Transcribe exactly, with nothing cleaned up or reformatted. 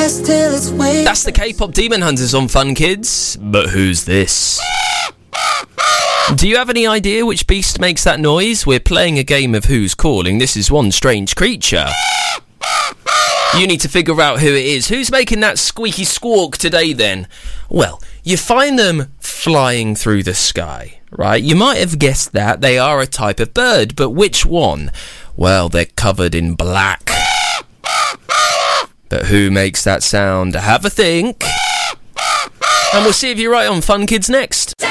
last till it's way. That's the K-pop Demon Hunters on Fun Kids. But who's this? Do you have any idea which beast makes that noise? We're playing a game of Who's Calling. This is one strange creature. You need to figure out who it is. Who's making that squeaky squawk today then? Well, you find them flying through the sky, right? You might have guessed that. They are a type of bird, but which one? Well, they're covered in black. But who makes that sound? Have a think. And we'll see if you're right on Fun Kids next.